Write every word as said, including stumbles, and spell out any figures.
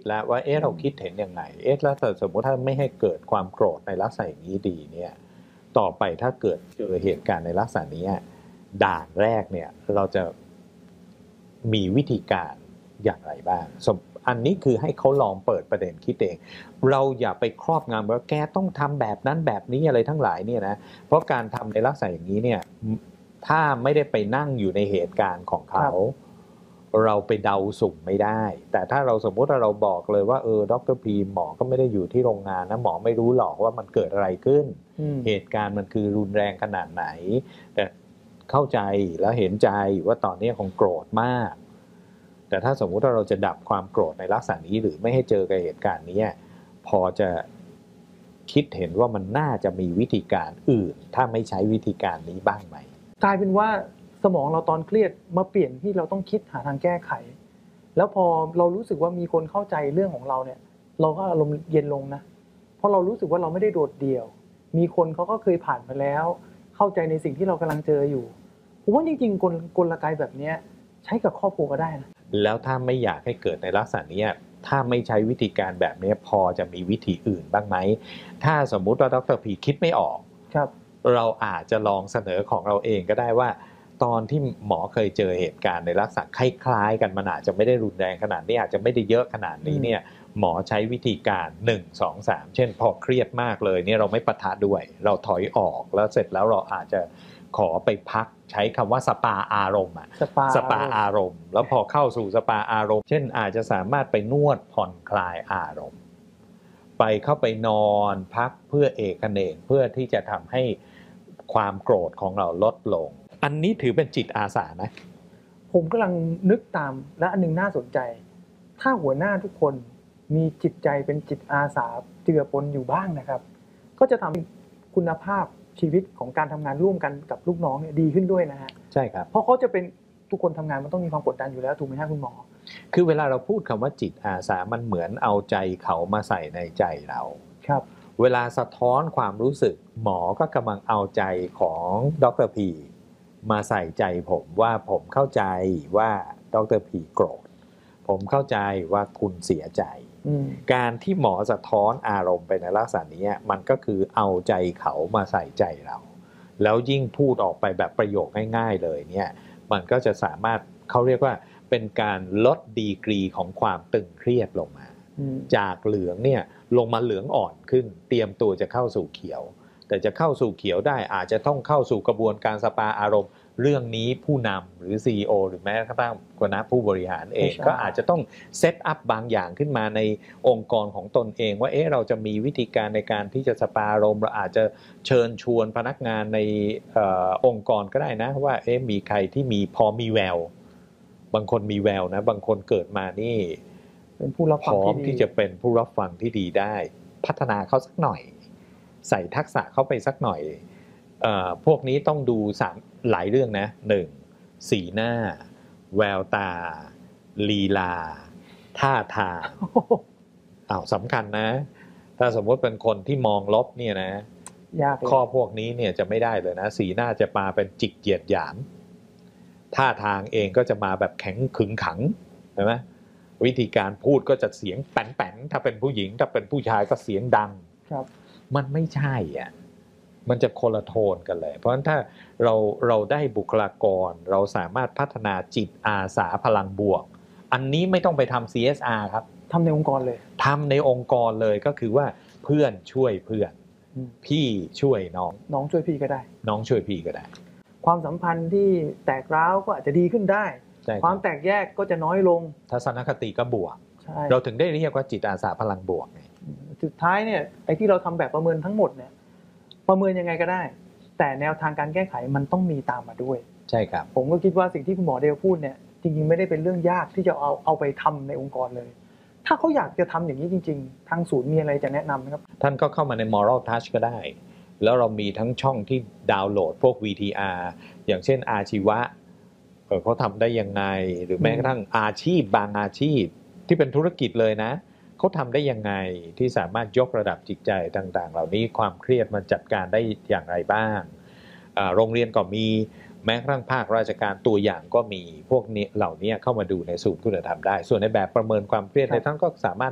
แล้วว่าเอ๊ะเราคิดเห็นยังไงเอ๊ะแล้วสมมติถ้าไม่ให้เกิดความโกรธในลักษณะอย่างนี้ดีเนี่ยต่อไปถ้าเกิดเจอเหตุการณ์ในลักษณะนี้ด่านแรกเนี่ยเราจะมีวิธีการอย่างไรบ้างอันนี้คือให้เขาลองเปิดประเด็นคิดเองเราอย่าไปครอบงำว่าแกต้องทำแบบนั้นแบบนี้อะไรทั้งหลายเนี่ยนะเพราะการทำในลักษณะอย่างนี้เนี่ยถ้าไม่ได้ไปนั่งอยู่ในเหตุการณ์ของเขาเราไปเดาสุ่มไม่ได้แต่ถ้าเราสมมุติว่าเราบอกเลยว่าเออดร.พีหมอก็ไม่ได้อยู่ที่โรงงานนะหมอไม่รู้หรอกว่ามันเกิดอะไรขึ้นเหตุการณ์มันคือรุนแรงขนาดไหนแต่เข้าใจและเห็นใจว่าตอนนี้คงโกรธมากแต่ถ้าสมมุติว่าเราจะดับความโกรธในลักษณะนี้หรือไม่ให้เจอกับเหตุการณ์นี้พอจะคิดเห็นว่ามันน่าจะมีวิธีการอื่นถ้าไม่ใช้วิธีการนี้บ้างไหมกลายเป็นว่าสมองเราตอนเครียดมาเปลี่ยนที่เราต้องคิดหาทางแก้ไขแล้วพอเรารู้สึกว่ามีคนเข้าใจเรื่องของเราเนี่ยเราก็อารมณ์เย็นลงนะเพราะเรารู้สึกว่าเราไม่ได้โดดเดี่ยวมีคนเขาก็เคยผ่านมาแล้วเข้าใจในสิ่งที่เรากำลังเจออยู่ผมว่าจริงๆกลกลไกแบบนี้ใช้กับครอบครัวก็ได้นะแล้วถ้าไม่อยากให้เกิดในลักษณะนี้ถ้าไม่ใช้วิธีการแบบนี้พอจะมีวิธีอื่นบ้างไหมถ้าสมมุติว่าดร.พีคิดไม่ออกครับเราอาจจะลองเสนอของเราเองก็ได้ว่าตอนที่หมอเคยเจอเหตุการณ์ในลักษณะคล้ายๆกันมันอาจจะไม่ได้รุนแรงขนาดนี้อาจจะไม่ได้เยอะขนาดนี้เนี่ยหมอใช้วิธีการหนึ่ง สอง สามเช่นพอเครียดมากเลยเนี่ยเราไม่ปะทะด้วยเราถอยออกแล้วเสร็จแล้วเราอาจจะขอไปพักใช้คำว่าสปาอารมณ์อะสปาอารมณ์แล้วพอเข้าสู่สปาอารมณ์เช่นอาจจะสามารถไปนวดผ่อนคลายอารมณ์ไปเข้าไปนอนพักเพื่อเอกเนกเพื่อที่จะทำให้ความโกรธของเราลดลงอันนี้ถือเป็นจิตอาสานะผมกำลังนึกตามและอันนึงน่าสนใจถ้าหัวหน้าทุกคนมีจิตใจเป็นจิตอาสาเจือปนอยู่บ้างนะครับก็จะทำคุณภาพชีวิตของการทำงานร่วมกันกับลูกน้องเนี่ยดีขึ้นด้วยนะฮะใช่ครับเพราะเขาจะเป็นทุกคนทำงานมันต้องมีความกดดันอยู่แล้วถูกไหมครับคุณหมอคือเวลาเราพูดคำว่าจิตอาสามันเหมือนเอาใจเขามาใส่ในใจเราครับเวลาสะท้อนความรู้สึกหมอก็กำลังเอาใจของดร.พีมาใส่ใจผมว่าผมเข้าใจว่าดร.พีโกรธผมเข้าใจว่าคุณเสียใจการที่หมอสะท้อนอารมณ์ไปในลักษณะนี้มันก็คือเอาใจเขามาใส่ใจเราแล้วยิ่งพูดออกไปแบบประโยคง่ายๆเลยเนี่ยมันก็จะสามารถเขาเรียกว่าเป็นการลดดีกรีของความตึงเครียดลงมาจากเหลืองเนี่ยลงมาเหลืองอ่อนขึ้นเตรียมตัวจะเข้าสู่เขียวแต่จะเข้าสู่เขียวได้อาจจะต้องเข้าสู่กระบวนการสปาอารมณ์เรื่องนี้ผู้นำหรือ ซี อี โอ หรือแม้กระทั่งคณะผู้บริหารเองก็อาจจะต้องเซตอัพบางอย่างขึ้นมาในองค์กรของตนเองว่าเอ๊ะเราจะมีวิธีการในการที่จะสปาอารมณ์เราอาจจะเชิญชวนพนักงานในเอ่อองค์กรก็ได้นะว่าเอ๊ะมีใครที่มีพอมีแววบางคนมีแววนะบางคนเกิดมานี่เป็นผู้รับฟังที่ดีพร้อมที่จะเป็นผู้รับฟังที่ดีได้พัฒนาเขาสักหน่อยใส่ทักษะเข้าไปสักหน่อยเอ่อพวกนี้ต้องดูสามหลายเรื่องนะหนึ่งสีหน้าแววตาลีลาท่าทางอ้าวสำคัญนะถ้าสมมติเป็นคนที่มองลบเนี่ยนะยากข้อพวกนี้เนี่ยจะไม่ได้เลยนะสีหน้าจะมาเป็นจิกเกียจหยามท่าทางเองก็จะมาแบบแข็งขึงขังเห็นไหมวิธีการพูดก็จะเสียงแป้นๆถ้าเป็นผู้หญิงถ้าเป็นผู้ชายก็เสียงดังครับมันไม่ใช่อ่ะมันจะคนละโทนกันเลยเพราะฉะนั้นถ้าเราเราได้บุคลากรเราสามารถพัฒนาจิตอาสาพลังบวกอันนี้ไม่ต้องไปทำ ซี เอส อาร์ ครับทำในองค์กรเลยทำในองค์กรเลยก็คือว่าเพื่อนช่วยเพื่อนพี่ช่วยน้องน้องช่วยพี่ก็ได้น้องช่วยพี่ก็ได้ความสัมพันธ์ที่แตกร้าวก็อาจจะดีขึ้นได้ความแตกแยกก็จะน้อยลงทัศนคติก็บวกเราถึงได้เรียกว่าจิตอาสาพลังบวกไงสุดท้ายเนี่ยไอ้ที่เราทำแบบประเมินทั้งหมดเนี่ยประเมินยังไงก็ได้แต่แนวทางการแก้ไขมันต้องมีตามมาด้วยใช่ครับผมก็คิดว่าสิ่งที่คุณหมอเดลพูดเนี่ยจริงๆไม่ได้เป็นเรื่องยากที่จะเอาเอาไปทำในองค์กรเลยถ้าเขาอยากจะทำอย่างนี้จริงๆทางศูนย์มีอะไรจะแนะนำไหมครับท่านก็เข้ามาใน Moral Touch ก็ได้แล้วเรามีทั้งช่องที่ดาวน์โหลดพวก วี ที อาร์ อย่างเช่นอาชีวะเขาทำได้ยังไงหรือแม้กระทั่งอาชีพบางอาชีพที่เป็นธุรกิจเลยนะเขาทำได้ยังไงที่สามารถยกระดับจิตใจต่างๆเหล่านี้ความเครียดมันจัดการได้อย่างไรบ้างโรงเรียนก็มีแม้กระทั่งภาคราชการตัวอย่างก็มีพวกนี้เหล่านี้เข้ามาดูในศูนย์คุณธรรมได้ส่วนในแบบประเมินความเครียดในท่านก็สามารถ